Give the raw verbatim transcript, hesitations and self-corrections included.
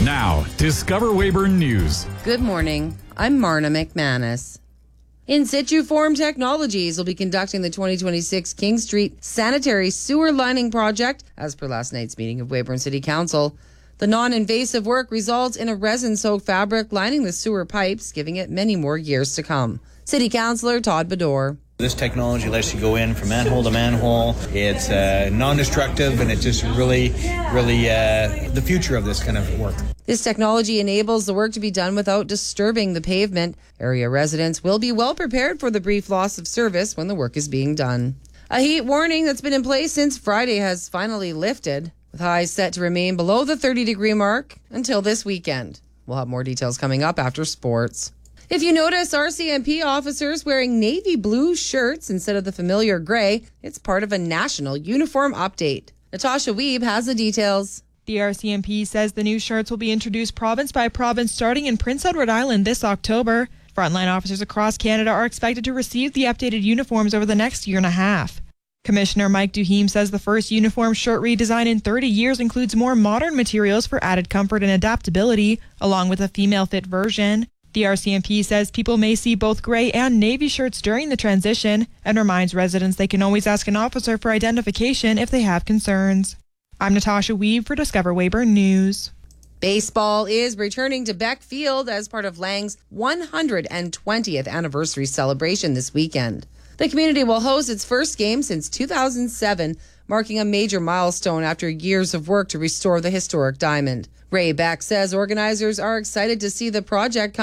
Now, Discover Weyburn News. Good morning. I'm Marna McManus. In Situ Form Technologies will be conducting the twenty twenty-six King Street Sanitary Sewer Lining Project, as per last night's meeting of Weyburn City Council. The non-invasive work results in a resin-soaked fabric lining the sewer pipes, giving it many more years to come. City Councillor Todd Bedore. This technology lets you go in from manhole to manhole. It's uh, non-destructive, and it's just really, really uh, the future of this kind of work. This technology enables the work to be done without disturbing the pavement. Area residents will be well prepared for the brief loss of service when the work is being done. A heat warning that's been in place since Friday has finally lifted, with highs set to remain below the thirty degree mark until this weekend. We'll have more details coming up after sports. If you notice R C M P officers wearing navy blue shirts instead of the familiar gray, it's part of a national uniform update. Natasha Weeb has the details. The R C M P says the new shirts will be introduced province by province starting in Prince Edward Island this October. Frontline officers across Canada are expected to receive the updated uniforms over the next year and a half. Commissioner Mike Duheme says the first uniform shirt redesign in thirty years includes more modern materials for added comfort and adaptability, along with a female fit version. The R C M P says people may see both gray and navy shirts during the transition and reminds residents they can always ask an officer for identification if they have concerns. I'm Natasha Weeb for Discover Weyburn News. Baseball is returning to Beck Field as part of Lang's one hundred twentieth anniversary celebration this weekend. The community will host its first game since two thousand seven, marking a major milestone after years of work to restore the historic diamond. Ray Beck says organizers are excited to see the project come